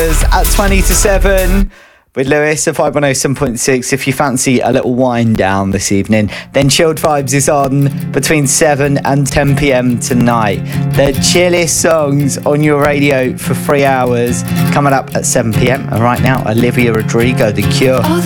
At 20 to 7 with Lewis at 510.6. If you fancy a little wind down this evening, then Chilled Vibes is on between 7 and 10 p.m. tonight. The chillest songs on your radio for 3 hours coming up at 7 p.m. And right now, Olivia Rodrigo, The Cure.